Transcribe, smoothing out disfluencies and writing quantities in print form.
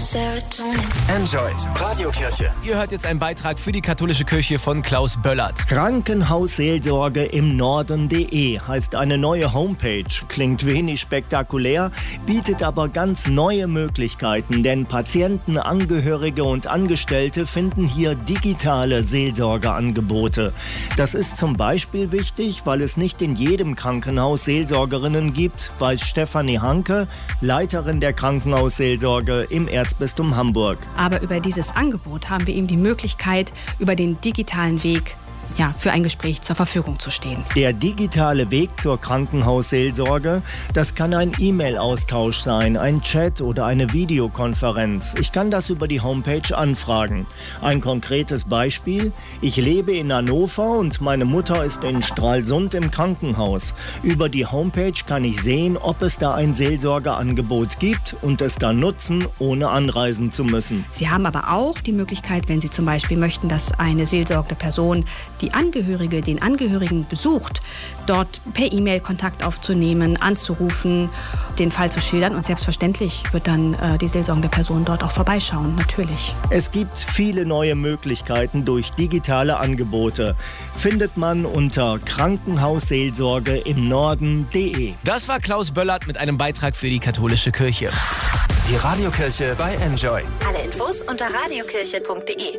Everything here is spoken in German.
Enjoy Radiokirche. Ihr hört jetzt einen Beitrag für die katholische Kirche von Klaus Böllert. Krankenhausseelsorge im Norden.de heißt eine neue Homepage. Klingt wenig spektakulär, bietet aber ganz neue Möglichkeiten, denn Patienten, Angehörige und Angestellte finden hier digitale Seelsorgeangebote. Das ist zum Beispiel wichtig, weil es nicht in jedem Krankenhaus Seelsorgerinnen gibt, weiß Stefanie Hanke, Leiterin der Krankenhausseelsorge im Erzbistum Hamburg. Aber über dieses Angebot haben wir ihm die Möglichkeit, über den digitalen Weg für ein Gespräch zur Verfügung zu stehen. Der digitale Weg zur Krankenhausseelsorge, das kann ein E-Mail-Austausch sein, ein Chat oder eine Videokonferenz. Ich kann das über die Homepage anfragen. Ein konkretes Beispiel: Ich lebe in Hannover und meine Mutter ist in Stralsund im Krankenhaus. Über die Homepage kann ich sehen, ob es da ein Seelsorgeangebot gibt und es dann nutzen, ohne anreisen zu müssen. Sie haben aber auch die Möglichkeit, wenn Sie zum Beispiel möchten, dass eine seelsorgende Person den Angehörigen besucht, dort per E-Mail Kontakt aufzunehmen, anzurufen, den Fall zu schildern, und selbstverständlich wird dann die seelsorgende Person dort auch vorbeischauen, natürlich. Es gibt viele neue Möglichkeiten durch digitale Angebote. Findet man unter Krankenhausseelsorge im Norden.de. Das war Klaus Böllert mit einem Beitrag für die katholische Kirche. Die Radiokirche bei Enjoy. Alle Infos unter radiokirche.de.